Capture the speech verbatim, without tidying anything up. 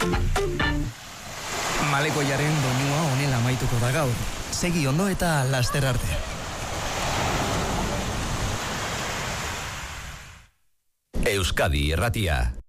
Malekoiaren doinua honela amaituko da gaur. Segi ondo eta laster arte. Euskadi Irratia.